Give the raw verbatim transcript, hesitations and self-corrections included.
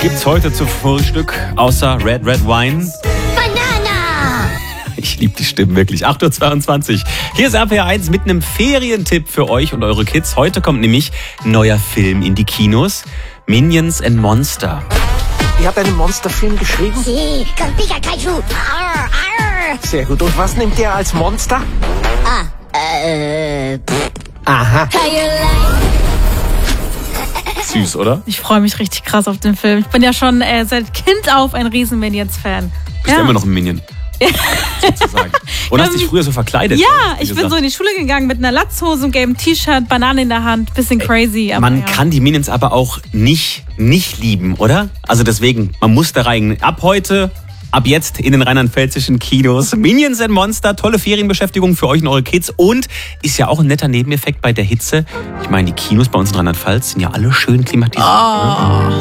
gibt's heute zum Frühstück außer Red Red Wine? Banana! Ich liebe die Stimmen wirklich. acht Uhr zweiundzwanzig. Hier ist R P R eins mit einem Ferientipp für euch und eure Kids. Heute kommt nämlich ein neuer Film in die Kinos. Minions and Monster. Ihr habt einen Monsterfilm geschrieben? Sí, con Pikachu. Arr, arr. Sehr gut. Und was nimmt ihr als Monster? Ah, äh, pff. Aha. Süß, oder? Ich freue mich richtig krass auf den Film. Ich bin ja schon äh, seit Kind auf ein riesen Minions-Fan. Bist ja ja immer noch ein Minion. Sozusagen. Und hast dich früher so verkleidet? Ja, ne? ich bin gesagt. so in die Schule gegangen mit einer Latzhose und gelbem T-Shirt, Banane in der Hand, bisschen crazy. Aber Man ja. kann die Minions aber auch nicht, nicht lieben, oder? Also deswegen, man muss da rein. Ab heute, ab jetzt in den rheinland-pfälzischen Kinos. Minions and Monster, tolle Ferienbeschäftigung für euch und eure Kids. Und ist ja auch ein netter Nebeneffekt bei der Hitze. Ich meine, die Kinos bei uns in Rheinland-Pfalz sind ja alle schön klimatisiert. Oh. Ne?